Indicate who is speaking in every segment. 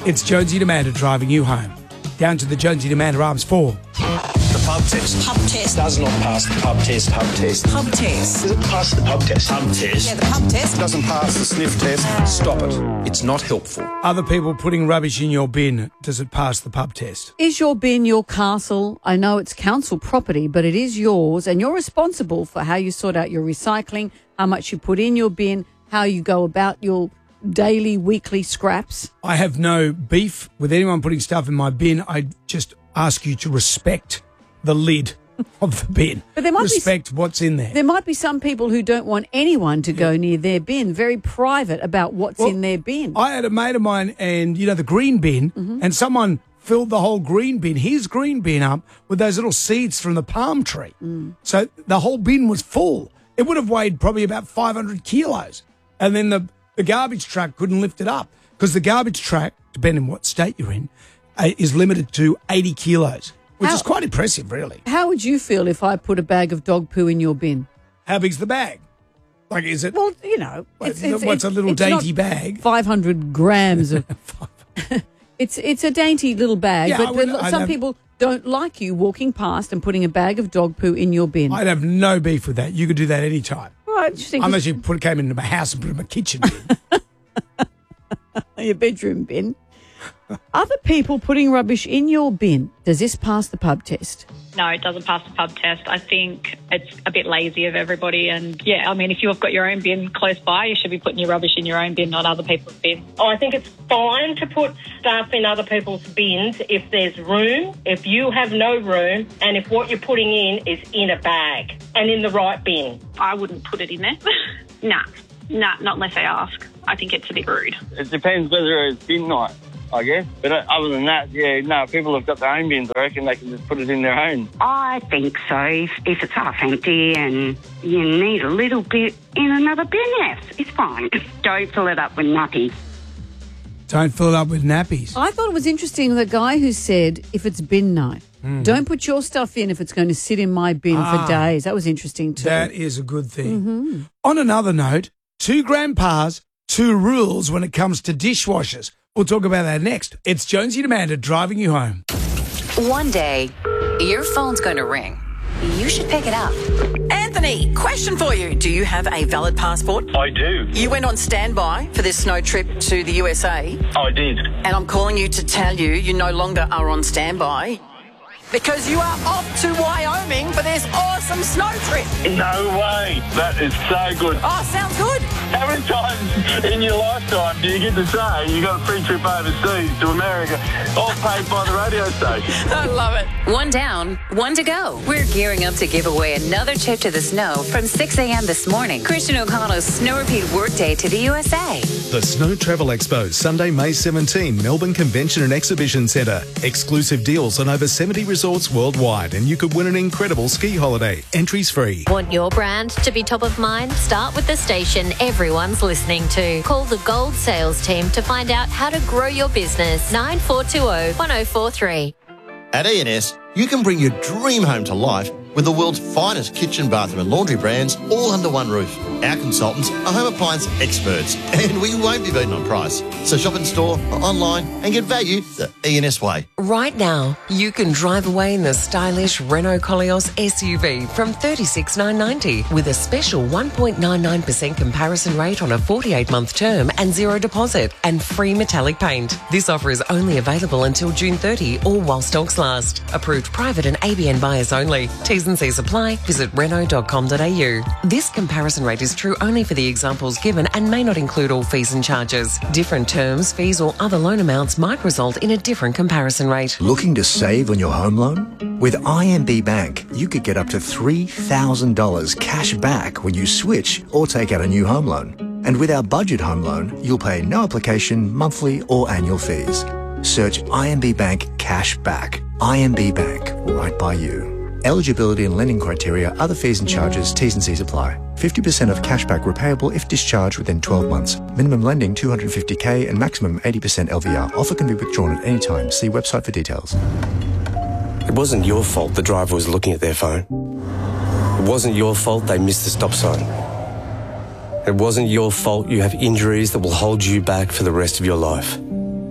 Speaker 1: It's Jonesy and Amanda driving you home. Down to the Jonesy and Amanda Arms 4.
Speaker 2: The pub test.
Speaker 3: Pub test.
Speaker 2: Does not pass the pub test. Pub test.
Speaker 3: Pub test.
Speaker 2: Does it pass the pub test? Pub test.
Speaker 3: Yeah, the pub test.
Speaker 2: Doesn't pass the sniff test. Stop it. It's not helpful.
Speaker 1: Other people putting rubbish in your bin. Does it pass the pub test?
Speaker 4: Is your bin your castle? I know it's council property, but it is yours, and you're responsible for how you sort out your recycling, how much you put in your bin, how you go about your daily, weekly scraps.
Speaker 1: I have no beef with anyone putting stuff in my bin. I just ask you to respect the lid of the bin.
Speaker 4: But there might
Speaker 1: respect what's in there.
Speaker 4: There might be some people who don't want anyone to go near their bin, very private about what's in their bin.
Speaker 1: I had a mate of mine and, the green bin, and someone filled the whole green bin, his green bin up with those little seeds from the palm tree. So the whole bin was full. It would have weighed probably about 500 kilos. And then the garbage truck couldn't lift it up because the garbage truck, depending on what state you're in, is limited to 80 kilos, which is quite impressive, really.
Speaker 4: How would you feel if I put a bag of dog poo in your bin?
Speaker 1: How big's the bag? Like, is it?
Speaker 4: Well,
Speaker 1: what's a little dainty bag?
Speaker 4: 500 grams of. It's a dainty little bag, but some people don't like you walking past and putting a bag of dog poo in your bin.
Speaker 1: I'd have no beef with that. You could do that any time.
Speaker 4: Right, interesting.
Speaker 1: Unless you came into my house and put it in my kitchen bin.
Speaker 4: Your bedroom bin. Other people putting rubbish in your bin. Does this pass the pub test?
Speaker 5: No, it doesn't pass the pub test. I think it's a bit lazy of everybody. And, if you've got your own bin close by, you should be putting your rubbish in your own bin, not other people's bin.
Speaker 6: I think it's fine to put stuff in other people's bins if there's room, if you have no room, and if what you're putting in is in a bag and in the right bin.
Speaker 5: I wouldn't put it in there. Nah, not unless I ask. I think it's a bit rude.
Speaker 7: It depends whether it's bin night, I guess. But other than that, people have got their own bins. I reckon they can just put it in their own.
Speaker 8: I think so. If it's half empty and you need a little bit in another bin, yes, it's fine. Don't fill it up with nappies.
Speaker 1: Don't fill it up with nappies.
Speaker 4: I thought it was interesting, the guy who said, if it's bin night, don't put your stuff in if it's going to sit in my bin for days. That was interesting too.
Speaker 1: That is a good thing. On another note, 2 grandpas, 2 rules when it comes to dishwashers. We'll talk about that next. It's Jonesy and Amanda driving you home.
Speaker 9: One day, your phone's going to ring. You should pick it up.
Speaker 3: Anthony, question for you. Do you have a valid passport?
Speaker 7: I do.
Speaker 3: You went on standby for this snow trip to the USA.
Speaker 7: I did.
Speaker 3: And I'm calling you to tell you no longer are on standby because you are off to Wyoming for this awesome snow trip.
Speaker 7: No way. That is so good.
Speaker 3: Oh, sounds good.
Speaker 7: How many times in your lifetime do you get to say you got a free trip overseas to America, all paid by the radio station?
Speaker 3: I love it.
Speaker 9: One down, one to go. We're gearing up to give away another trip to the snow from 6 a.m. this morning. Christian O'Connell's Snow Repeat Workday to the USA.
Speaker 10: The Snow Travel Expo, Sunday, May 17, Melbourne Convention and Exhibition Centre. Exclusive deals on over 70 resorts worldwide, and you could win an incredible ski holiday. Entries free.
Speaker 11: Want your brand to be top of mind? Start with the station everyone's listening to. Call the Gold Sales Team to find out how to grow your business. 9420 1043.
Speaker 12: At E&S, you can bring your dream home to life with the world's finest kitchen, bathroom and laundry brands all under one roof. Our consultants are home appliance experts and we won't be beaten on price. So shop in store or online and get value the E&S way.
Speaker 13: Right now, you can drive away in the stylish Renault Koleos SUV from $36,990 with a special 1.99% comparison rate on a 48-month term and zero deposit and free metallic paint. This offer is only available until June 30 or while stocks last. Approved private and ABN buyers only. T's and C's apply. Visit Renault.com.au. This comparison rate is true only for the examples given and may not include all fees and charges. Different terms, fees or other loan amounts might result in a different comparison rate.
Speaker 14: Looking to save on your home loan? With IMB Bank, you could get up to $3,000 cash back when you switch or take out a new home loan. And with our budget home loan, you'll pay no application, monthly or annual fees. Search IMB Bank Cash Back. IMB Bank, right by you. Eligibility and lending criteria, other fees and charges, T's and C's apply. 50% of cashback repayable if discharged within 12 months. Minimum lending $250K and maximum 80% LVR. Offer can be withdrawn at any time. See website for details.
Speaker 15: It wasn't your fault the driver was looking at their phone. It wasn't your fault they missed the stop sign. It wasn't your fault you have injuries that will hold you back for the rest of your life.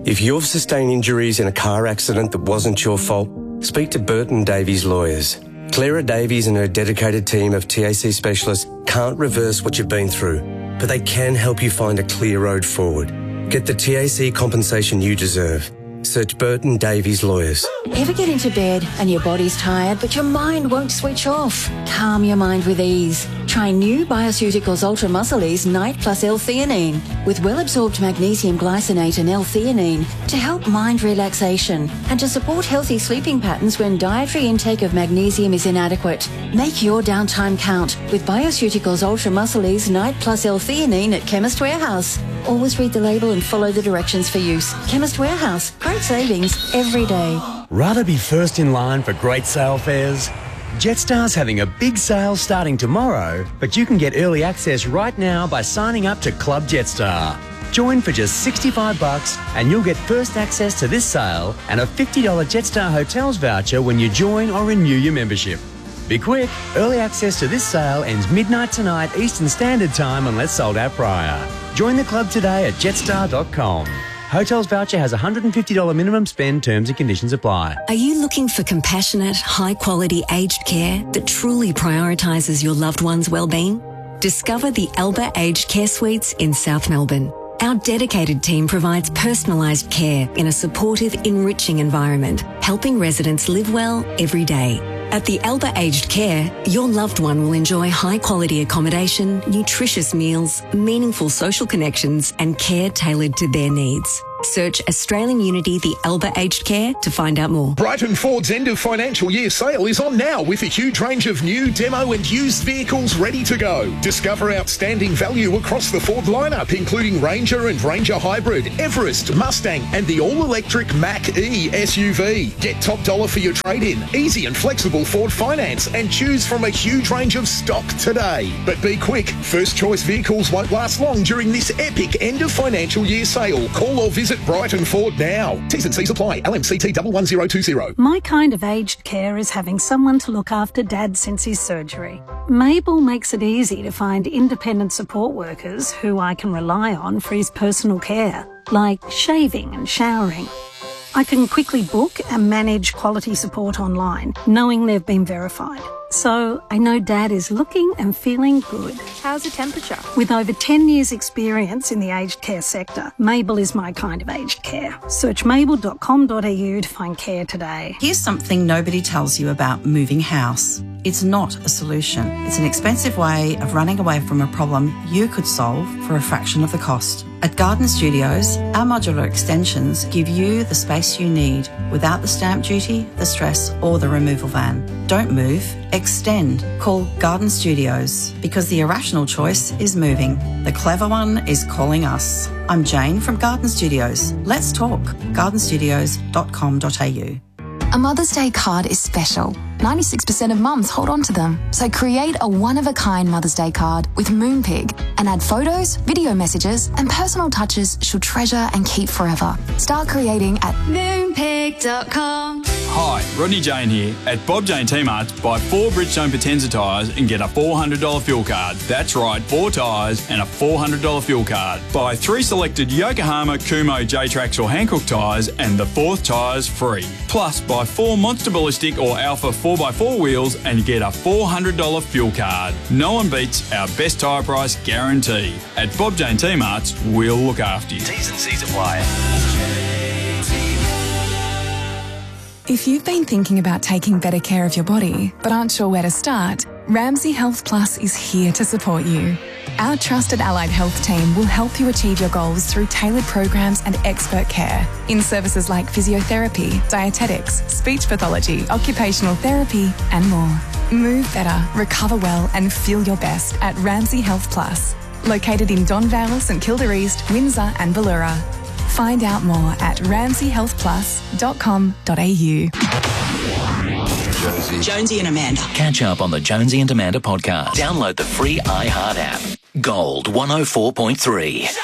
Speaker 15: If you've sustained injuries in a car accident that wasn't your fault, speak to Burton Davies Lawyers. Clara Davies and her dedicated team of TAC specialists can't reverse what you've been through, but they can help you find a clear road forward. Get the TAC compensation you deserve. Search Burton Davies Lawyers.
Speaker 16: Ever get into bed and your body's tired, but your mind won't switch off? Calm your mind with ease. Try new Bioceuticals Ultra Muscle Ease Night Plus L-theanine with well-absorbed magnesium glycinate and L-theanine to help mind relaxation and to support healthy sleeping patterns when dietary intake of magnesium is inadequate. Make your downtime count with Bioceuticals Ultra Muscle Ease Night Plus L-theanine at Chemist Warehouse. Always read the label and follow the directions for use. Chemist Warehouse. Great savings every day.
Speaker 17: Rather be first in line for great sale fares? Jetstar's having a big sale starting tomorrow, but you can get early access right now by signing up to Club Jetstar. Join for just $65 and you'll get first access to this sale and a $50 Jetstar Hotels voucher when you join or renew your membership. Be quick, early access to this sale ends midnight tonight Eastern Standard Time unless sold out prior. Join the club today at jetstar.com. Hotels voucher has a $150 minimum spend. Terms and conditions apply.
Speaker 18: Are you looking for compassionate, high-quality aged care that truly prioritises your loved one's well-being? Discover the Alba Aged Care Suites in South Melbourne. Our dedicated team provides personalised care in a supportive, enriching environment, helping residents live well every day. At the Alba Aged Care, your loved one will enjoy high-quality accommodation, nutritious meals, meaningful social connections and care tailored to their needs. Search Australian Unity The Alba Aged Care to find out more.
Speaker 19: Brighton Ford's end of financial year sale is on now with a huge range of new, demo and used vehicles ready to go. Discover outstanding value across the Ford lineup, including Ranger and Ranger Hybrid, Everest, Mustang and the all-electric Mach-E SUV. Get top dollar for your trade-in, easy and flexible Ford finance and choose from a huge range of stock today. But be quick, first choice vehicles won't last long during this epic end of financial year sale. Call or visit Brighton Ford now. T's and C's apply. LMCT 11020.
Speaker 20: My kind of aged care is having someone to look after Dad since his surgery. Mabel makes it easy to find independent support workers who I can rely on for his personal care, like shaving and showering. I can quickly book and manage quality support online, knowing they've been verified. So I know Dad is looking and feeling good.
Speaker 21: How's the temperature?
Speaker 20: With over 10 years experience in the aged care sector, Mabel is my kind of aged care. Search mabel.com.au to find care today.
Speaker 22: Here's something nobody tells you about moving house. It's not a solution. It's an expensive way of running away from a problem you could solve for a fraction of the cost. At Garden Studios, our modular extensions give you the space you need without the stamp duty, the stress or the removal van. Don't move, extend. Call Garden Studios because the irrational choice is moving. The clever one is calling us. I'm Jane from Garden Studios. Let's talk. gardenstudios.com.au.
Speaker 23: A Mother's Day card is special. 96% of mums hold on to them. So create a one-of-a-kind Mother's Day card with Moonpig and add photos, video messages and personal touches she'll treasure and keep forever. Start creating at moonpig.com.
Speaker 24: Hi, Rodney Jane here. At Bob Jane T-Marts, buy 4 Bridgestone Potenza tyres and get a $400 fuel card. That's right, 4 tyres and a $400 fuel card. Buy 3 selected Yokohama, Kumo, J-Trax or Hankook tyres and the 4th tyre's free. Plus, buy 4 Monster Ballistic or Alpha 4x4 wheels and get a $400 fuel card. No one beats our best tyre price guarantee. At Bob Jane T-Marts, we'll look after you.
Speaker 25: T's and C's apply.
Speaker 26: If you've been thinking about taking better care of your body but aren't sure where to start, Ramsay Health Plus is here to support you. Our trusted allied health team will help you achieve your goals through tailored programs and expert care in services like physiotherapy, dietetics, speech pathology, occupational therapy and more. Move better, recover well and feel your best at Ramsay Health Plus, located in Don Vale, St Kilda East, Windsor and Ballura. Find out more at ramsayhealthplus.com.au.
Speaker 27: Jonesy and Amanda. Catch up on the Jonesy and Amanda podcast. Download the free iHeart app. Gold 104.3.